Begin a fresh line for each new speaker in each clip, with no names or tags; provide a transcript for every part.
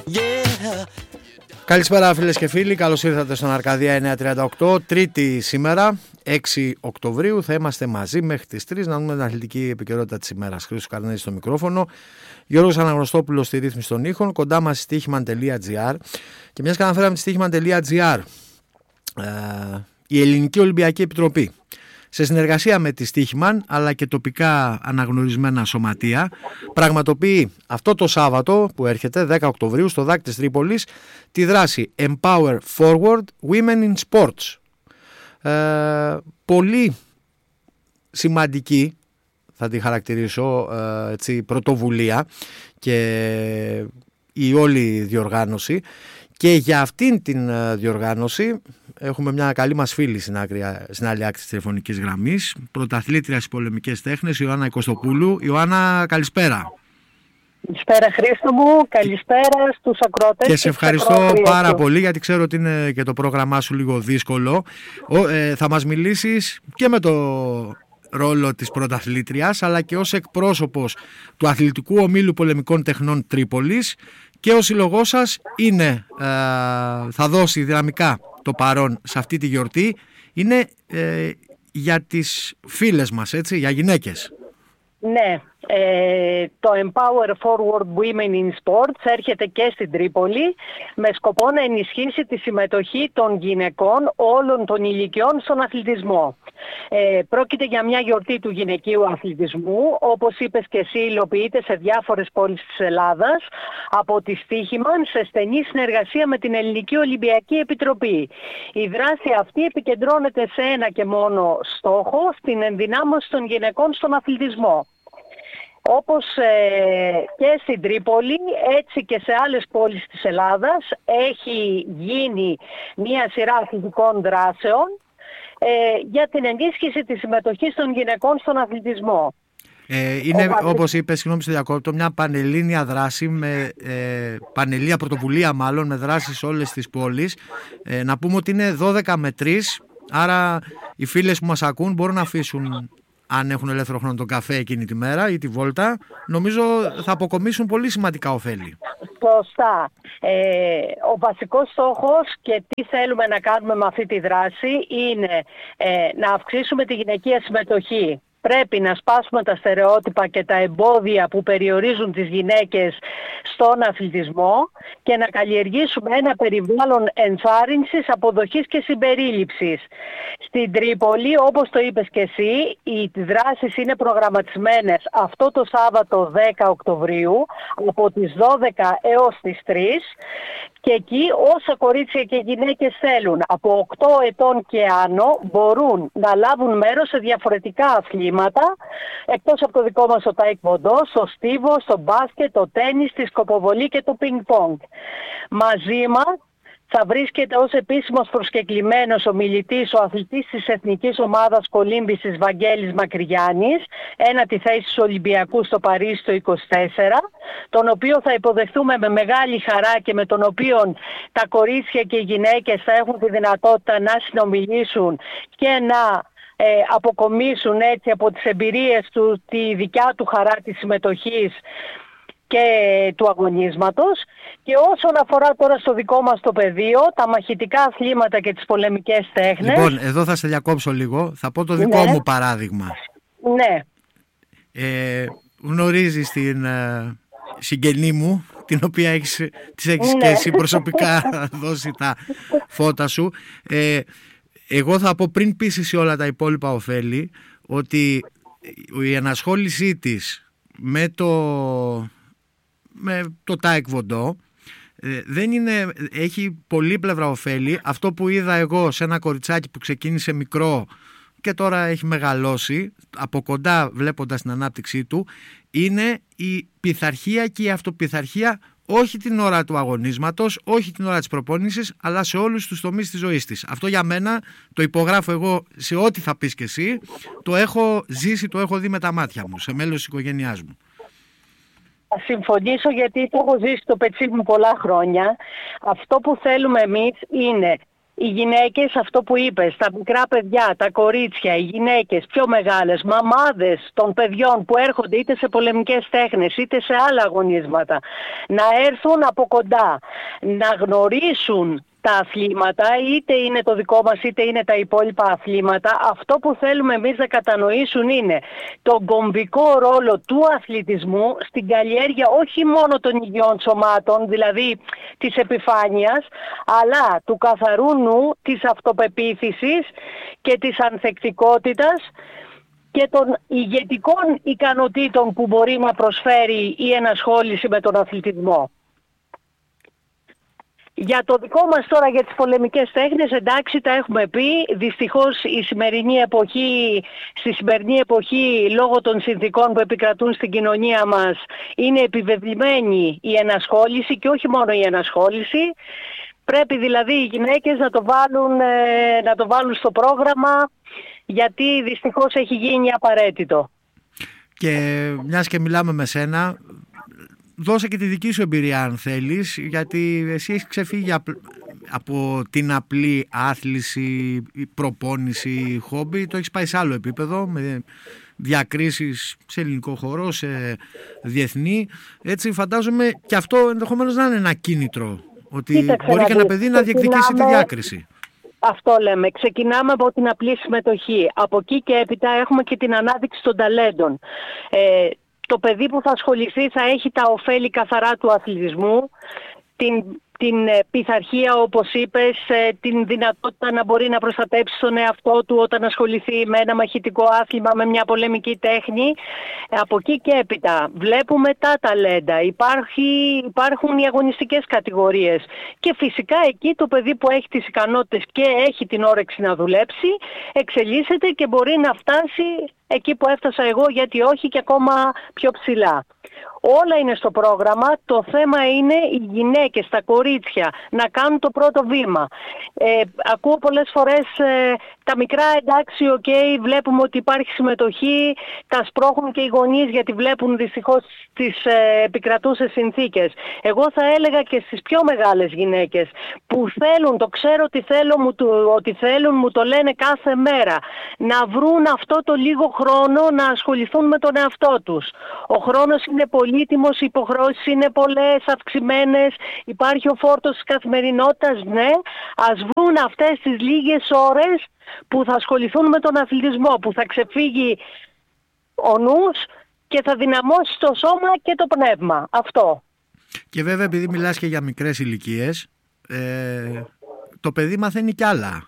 Yeah.
Καλησπέρα φίλες και φίλοι, καλώς ήρθατε στον Αρκαδία 938, Τρίτη σήμερα, 6 Οκτωβρίου. Θα είμαστε μαζί μέχρι τις 3 να δούμε την αθλητική επικαιρότητα της ημέρας. Χρήστος Καρνέζης στο μικρόφωνο, Γιώργος Αναγνωστόπουλος στη ρύθμιση των ήχων, κοντά μας στοίχημαν.gr. Και μιας και αναφέραμε τη στοίχημαν.gr, η Ελληνική Ολυμπιακή Επιτροπή, σε συνεργασία με τη Στοίχημαν αλλά και τοπικά αναγνωρισμένα σωματεία, πραγματοποιεί αυτό το Σάββατο που έρχεται 10 Οκτωβρίου στο ΔΑΚ της Τρίπολης τη δράση Empower Forward Women in Sports. Πολύ σημαντική, θα τη χαρακτηρίσω έτσι, πρωτοβουλία και η όλη διοργάνωση. Και για αυτήν την διοργάνωση έχουμε μια καλή μας φίλη στην άλλη άκρη της τηλεφωνικής γραμμής, πρωταθλήτρια στις πολεμικές τέχνες, Ιωάννα Κωστοπούλου. Ιωάννα, καλησπέρα.
Καλησπέρα Χρήστο μου, καλησπέρα στους ακρότες.
Και σε ευχαριστώ πάρα πολύ, γιατί ξέρω ότι είναι και το πρόγραμμά σου λίγο δύσκολο. Θα μας μιλήσεις και με το ρόλο της πρωταθλήτριας, αλλά και ως εκπρόσωπος του Αθλητικού Ομίλου Πολεμικών Τεχνών Τρίπολης, και ο σύλλογός σας είναι, θα δώσει δυναμικά το παρόν σε αυτή τη γιορτή. Είναι για τις φίλες μας, έτσι, για γυναίκες.
Ναι, το Empower Forward Women in Sports έρχεται και στην Τρίπολη με σκοπό να ενισχύσει τη συμμετοχή των γυναικών όλων των ηλικιών στον αθλητισμό. Πρόκειται για μια γιορτή του γυναικείου αθλητισμού, όπως είπες και εσύ, υλοποιείται σε διάφορες πόλεις της Ελλάδας από τη Στοίχημαν σε στενή συνεργασία με την Ελληνική Ολυμπιακή Επιτροπή. Η δράση αυτή επικεντρώνεται σε ένα και μόνο στόχο, στην ενδυνάμωση των γυναικών στον αθλητισμό. Όπως και στην Τρίπολη, έτσι και σε άλλες πόλεις της Ελλάδας έχει γίνει μια σειρά αθλητικών δράσεων για την ενίσχυση της συμμετοχής των γυναικών στον αθλητισμό.
Είναι, όπως είπες, συγγνώμη στο διακόπτω, μια πανελλήνια δράση, πανελλήνια πρωτοβουλία μάλλον, με δράσεις σε όλες τις πόλεις. Να πούμε ότι είναι 12 με 3, άρα οι φίλες που μας ακούν μπορούν να αφήσουν, αν έχουν ελεύθερο χρόνο, τον καφέ εκείνη τη μέρα ή τη βόλτα. Νομίζω θα αποκομίσουν πολύ σημαντικά ωφέλη.
Σωστά. Ο βασικός στόχος και τι θέλουμε να κάνουμε με αυτή τη δράση είναι να αυξήσουμε τη γυναικεία συμμετοχή. Πρέπει να σπάσουμε τα στερεότυπα και τα εμπόδια που περιορίζουν τις γυναίκες στον αθλητισμό και να καλλιεργήσουμε ένα περιβάλλον ενθάρρυνσης, αποδοχής και συμπερίληψης. Στην Τρίπολη, όπως το είπες και εσύ, οι δράσεις είναι προγραμματισμένες αυτό το Σάββατο 10 Οκτωβρίου από τις 12 έως τις 3, και εκεί όσα κορίτσια και γυναίκες θέλουν από 8 ετών και άνω μπορούν να λάβουν μέρος σε διαφορετικά αθλήματα, εκτός από το δικό μας το τάικβοντό, στο στίβο, στο μπάσκετ, το τένις, τη σκοποβολή και το πινκ πονγκ. Μαζί μας θα βρίσκεται ως επίσημος προσκεκλημένος ομιλητής ο αθλητής της Εθνικής Ομάδας Κολύμβησης Βαγγέλης Μακρυγιάννης, ένατη θέση στους Ολυμπιακούς στο Παρίσι το 24, τον οποίο θα υποδεχθούμε με μεγάλη χαρά και με τον οποίο τα κορίτσια και οι γυναίκες θα έχουν τη δυνατότητα να συνομιλήσουν και να αποκομίσουν έτσι από τις εμπειρίες του τη δικιά του χαρά της συμμετοχής και του αγωνίσματος. Και όσον αφορά τώρα στο δικό μας το πεδίο, τα μαχητικά αθλήματα και τις πολεμικές τέχνες.
Λοιπόν, εδώ θα σε διακόψω λίγο, θα πω το δικό μου παράδειγμα.
Ναι.
Γνωρίζεις την συγγενή μου, την οποία της έχεις και εσύ προσωπικά δώσει τα φώτα σου. Εγώ θα πω, πριν πείσεις σε όλα τα υπόλοιπα ωφέλη, ότι η ενασχόλησή της με το τάικβοντό έχει πολύπλευρα ωφέλη. Αυτό που είδα εγώ σε ένα κοριτσάκι που ξεκίνησε μικρό και τώρα έχει μεγαλώσει, από κοντά βλέποντας την ανάπτυξή του, είναι η πειθαρχία και η αυτοπειθαρχία, όχι την ώρα του αγωνίσματος, όχι την ώρα της προπόνησης, αλλά σε όλους τους τομείς της ζωής της. Αυτό για μένα το υπογράφω εγώ σε ό,τι θα πεις και εσύ. Το έχω ζήσει, το έχω δει με τα μάτια μου, σε μέλος της οικογένειάς μου.
Θα συμφωνήσω, γιατί το έχω ζήσει το πετσί μου πολλά χρόνια. Αυτό που θέλουμε εμείς είναι οι γυναίκες, αυτό που είπες, τα μικρά παιδιά, τα κορίτσια, οι γυναίκες πιο μεγάλες, μαμάδες των παιδιών που έρχονται είτε σε πολεμικές τέχνες είτε σε άλλα αγωνίσματα, να έρθουν από κοντά, να γνωρίσουν τα αθλήματα, είτε είναι το δικό μας είτε είναι τα υπόλοιπα αθλήματα. Αυτό που θέλουμε εμείς να κατανοήσουν είναι τον κομβικό ρόλο του αθλητισμού στην καλλιέργεια όχι μόνο των υγιών σωμάτων, δηλαδή της επιφάνειας, αλλά του καθαρού νου, της αυτοπεποίθησης και της ανθεκτικότητας και των ηγετικών ικανοτήτων που μπορεί να προσφέρει η ενασχόληση με τον αθλητισμό. Για το δικό μας τώρα, για τις πολεμικές τέχνες, εντάξει, τα έχουμε πει. Δυστυχώς στη σημερινή εποχή, λόγω των συνθήκων που επικρατούν στην κοινωνία μας, είναι επιβεβλημένη η ενασχόληση και όχι μόνο η ενασχόληση. Πρέπει δηλαδή οι γυναίκες να το βάλουν στο πρόγραμμα, γιατί δυστυχώς έχει γίνει απαραίτητο.
Και μιας και μιλάμε με σένα, δώσε και τη δική σου εμπειρία αν θέλεις, γιατί εσύ έχεις ξεφύγει από την απλή άθληση, προπόνηση, χόμπι, το έχεις πάει σε άλλο επίπεδο με διακρίσεις σε ελληνικό χώρο, σε διεθνή. Έτσι φαντάζομαι και αυτό ενδεχομένως να είναι ένα κίνητρο, ότι μπορεί και ένα παιδί να διεκδικήσει τη διάκριση.
Αυτό λέμε. Ξεκινάμε από την απλή συμμετοχή. Από εκεί και έπειτα έχουμε και την ανάδειξη των ταλέντων. Το παιδί που θα ασχοληθεί θα έχει τα ωφέλη καθαρά του αθλητισμού, την πειθαρχία, όπως είπες, την δυνατότητα να μπορεί να προστατέψει τον εαυτό του όταν ασχοληθεί με ένα μαχητικό άθλημα, με μια πολεμική τέχνη. Από εκεί και έπειτα βλέπουμε τα ταλέντα, υπάρχουν οι αγωνιστικές κατηγορίες και φυσικά εκεί το παιδί που έχει τις ικανότητες και έχει την όρεξη να δουλέψει, εξελίσσεται και μπορεί να φτάσει εκεί που έφτασα εγώ, γιατί όχι, και ακόμα πιο ψηλά. Όλα είναι στο πρόγραμμα. Το θέμα είναι οι γυναίκες, τα κορίτσια να κάνουν το πρώτο βήμα. Ακούω πολλές φορές τα μικρά, εντάξει, βλέπουμε ότι υπάρχει συμμετοχή, τα σπρώχνουν και οι γονείς γιατί βλέπουν δυστυχώς τις επικρατούσες συνθήκες. Εγώ θα έλεγα και στις πιο μεγάλες γυναίκες που θέλουν, το ξέρω ότι θέλουν, μου το λένε κάθε μέρα, να βρουν αυτό το λίγο χρόνο να ασχοληθούν με τον εαυτό τους. Ο χρόνος είναι πολύτιμος, οι υποχρεώσεις είναι πολλές, αυξημένες, υπάρχει ο φόρτος της καθημερινότητας, ναι, ας βρουν αυτές τις λίγες ώρες που θα ασχοληθούν με τον αθλητισμό, που θα ξεφύγει ο νους και θα δυναμώσει το σώμα και το πνεύμα. Αυτό.
Και βέβαια, επειδή μιλάς και για μικρές ηλικίες, το παιδί μαθαίνει κι άλλα.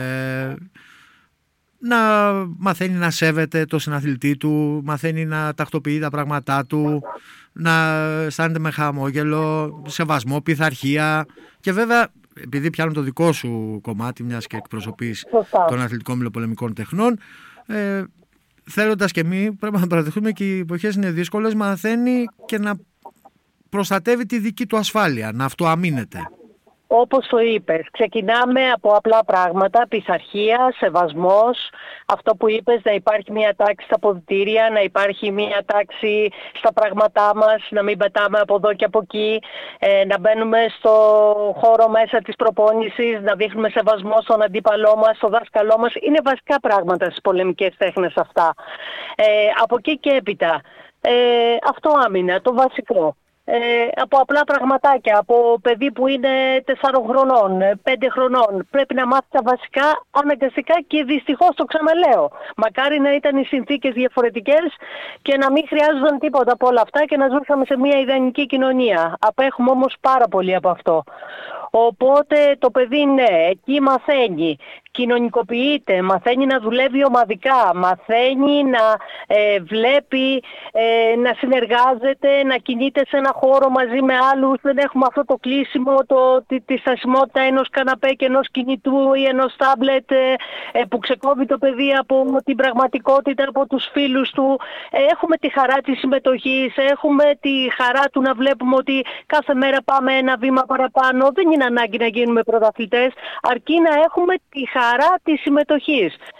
Να μαθαίνει να σέβεται το συναθλητή του, μαθαίνει να τακτοποιεί τα πράγματά του, να αισθάνεται με χαμόγελο, σεβασμό, πειθαρχία. Και βέβαια, επειδή πιάνουν το δικό σου κομμάτι, μιας και εκπροσωπείς των αθλητικών μηλοπολεμικών τεχνών, θέλοντας και εμείς, πρέπει να παραδεχτούμε και οι εποχές είναι δύσκολες, μαθαίνει και να προστατεύει τη δική του ασφάλεια, να αυτοαμήνεται.
Όπως το είπες, ξεκινάμε από απλά πράγματα, πειθαρχία, σεβασμός, αυτό που είπες, να υπάρχει μια τάξη στα αποδυτήρια, να υπάρχει μια τάξη στα πράγματά μας, να μην πετάμε από εδώ και από εκεί, να μπαίνουμε στο χώρο μέσα της προπόνησης, να δείχνουμε σεβασμό στον αντίπαλό μας, στον δάσκαλό μας. Είναι βασικά πράγματα στις πολεμικές τέχνες αυτά. Από εκεί και έπειτα, αυτοάμυνα, το βασικό. Από απλά πραγματάκια, από παιδί που είναι 4 χρονών, 5 χρονών. Πρέπει να μάθει τα βασικά αναγκαστικά και δυστυχώς το ξαναλέω. Μακάρι να ήταν οι συνθήκες διαφορετικές και να μην χρειάζονταν τίποτα από όλα αυτά και να ζούσαμε σε μια ιδανική κοινωνία. Απέχουμε όμως πάρα πολύ από αυτό. Οπότε το παιδί, ναι, εκεί μαθαίνει, κοινωνικοποιείται, μαθαίνει να δουλεύει ομαδικά, μαθαίνει να βλέπει, να συνεργάζεται, να κινείται σε ένα χώρο μαζί με άλλους. Δεν έχουμε αυτό το κλείσιμο, τη στασιμότητα ενός καναπέ και ενός κινητού ή ενός τάμπλετ που ξεκόβει το παιδί από την πραγματικότητα, από τους φίλους του. Έχουμε τη χαρά της συμμετοχής, έχουμε τη χαρά του να βλέπουμε ότι κάθε μέρα πάμε ένα βήμα παραπάνω. Δεν είναι ανάγκη να γίνουμε πρωταθλητές, αρκεί να έχουμε τη χαρά της συμμετοχής.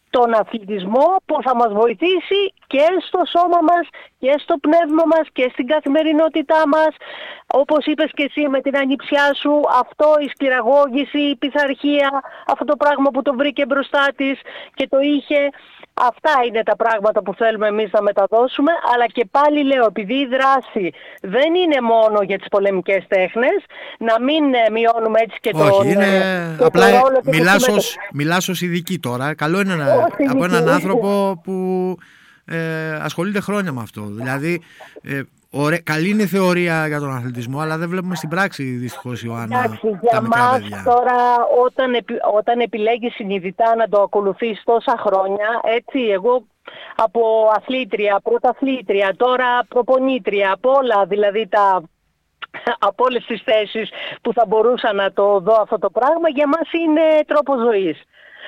τον αθλητισμό που θα μας βοηθήσει και στο σώμα μας και στο πνεύμα μας και στην καθημερινότητά μας. Όπως είπες και εσύ με την ανιψιά σου, αυτό, η σκληραγώγηση, η πειθαρχία, αυτό το πράγμα που το βρήκε μπροστά της και το είχε. Αυτά είναι τα πράγματα που θέλουμε εμείς να μεταδώσουμε, αλλά και πάλι λέω, επειδή η δράση δεν είναι μόνο για τις πολεμικές τέχνες, να μην μειώνουμε έτσι και
όχι, είναι απλά μιλάς ως ειδική τώρα. Καλό είναι από έναν άνθρωπο που ασχολείται χρόνια με αυτό. Δηλαδή, καλή είναι η θεωρία για τον αθλητισμό, αλλά δεν βλέπουμε στην πράξη, δυστυχώς, Ιωάννα, τα μικρά παιδιά.
Τώρα, όταν επιλέγεις συνειδητά να το ακολουθείς τόσα χρόνια, έτσι, εγώ από αθλήτρια, πρωταθλήτρια, τώρα προπονήτρια, από όλα, δηλαδή από όλες τις θέσεις που θα μπορούσα να το δω αυτό το πράγμα, για μας είναι τρόπος ζωής.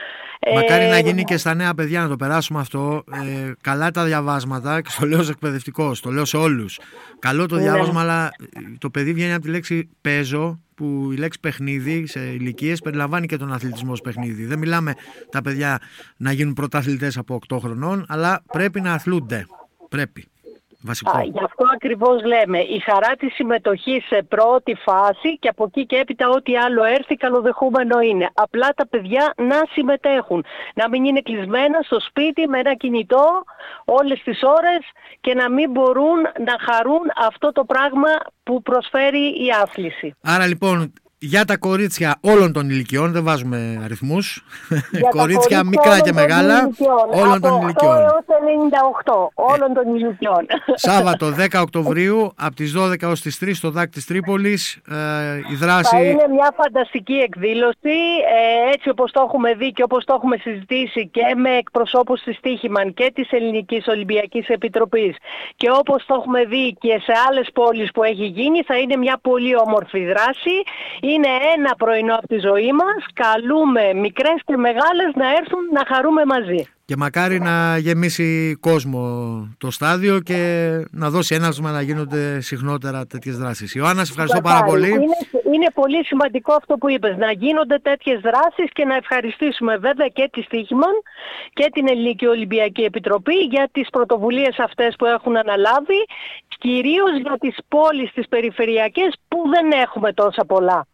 Μακάρι να γίνει και στα νέα παιδιά, να το περάσουμε αυτό. Καλά τα διαβάσματα, και στο λέω ως εκπαιδευτικός, το λέω σε όλους. Καλό το διάβασμα, αλλά το παιδί βγαίνει από τη λέξη παίζω, που η λέξη παιχνίδι σε ηλικίες περιλαμβάνει και τον αθλητισμό ως παιχνίδι. Δεν μιλάμε τα παιδιά να γίνουν πρωταθλητές από 8 χρονών, αλλά πρέπει να αθλούνται. Πρέπει. Βασικό.
Γι' αυτό ακριβώς λέμε, η χαρά της συμμετοχής σε πρώτη φάση, και από εκεί και έπειτα ό,τι άλλο έρθει καλοδεχούμενο είναι. Απλά τα παιδιά να συμμετέχουν, να μην είναι κλεισμένα στο σπίτι με ένα κινητό όλες τις ώρες και να μην μπορούν να χαρούν αυτό το πράγμα που προσφέρει η άθληση.
Άρα λοιπόν, για τα κορίτσια όλων των ηλικιών, δεν βάζουμε αριθμούς, κορίτσια μικρά και μεγάλα, όλων των ηλικιών.
Από 8 έως 98, όλων των ηλικιών.
Σάββατο 10 Οκτωβρίου, από τις 12 ως τις 3 στο ΔΑΚ της Τρίπολης, η δράση...
Θα είναι μια φανταστική εκδήλωση, έτσι όπως το έχουμε δει και όπως το έχουμε συζητήσει και με εκπροσώπους της Στίχημαν και της Ελληνικής Ολυμπιακής Επιτροπής, και όπως το έχουμε δει και σε άλλες πόλεις που έχει γίνει, θα είναι μια πολύ όμορφη δράση. Είναι ένα πρωινό από τη ζωή μας. Καλούμε μικρές και μεγάλες να έρθουν να χαρούμε μαζί.
Και μακάρι να γεμίσει κόσμο το στάδιο και να δώσει έναυσμα να γίνονται συχνότερα τέτοιες δράσεις. Ιωάννα, σε ευχαριστώ πάρα πολύ.
Είναι πολύ σημαντικό αυτό που είπες, να γίνονται τέτοιες δράσεις, και να ευχαριστήσουμε βέβαια και τη Στίχημαν και την Ελληνική Ολυμπιακή Επιτροπή για τις πρωτοβουλίες αυτές που έχουν αναλάβει, κυρίως για τις πόλεις, τις περιφερειακές, που δεν έχουμε τόσα πολλά.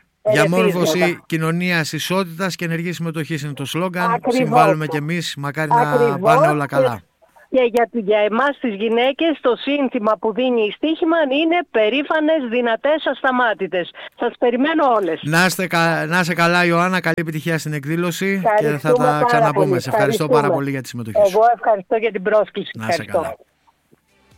Διαμόρφωση κοινωνίας ισότητας και ενεργής συμμετοχής είναι το σλόγγαν. Συμβάλλουμε κι εμείς, μακάρι να πάνε όλα καλά.
Και για εμάς τις γυναίκες το σύνθημα που δίνει η Στίχημαν είναι περήφανες, δυνατές, ασταμάτητες. Σας περιμένω όλες.
Να είστε καλά, Ιωάννα, καλή επιτυχία στην εκδήλωση και θα τα ξαναπούμε. Σε ευχαριστώ πάρα πολύ για τη συμμετοχή σου.
Εγώ ευχαριστώ για την πρόσκληση.
Να είστε καλά.